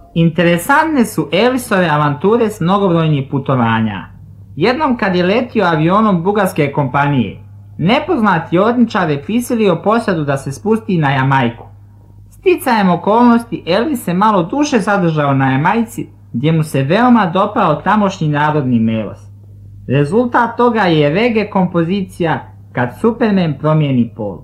Interesantne su Elvisove avanture s mnogobrojnih putovanja. Jednom kad je letio avionom bugarske kompanije, nepoznati odničar je prisilio posadu da se spusti na Jamajku. Sticajem okolnosti Elvis se malo duže zadržao na Jamajci, gdje mu se veoma dopao tamošnji narodni melos. Rezultat toga je reggae kompozicija Kad Superman promijeni pol.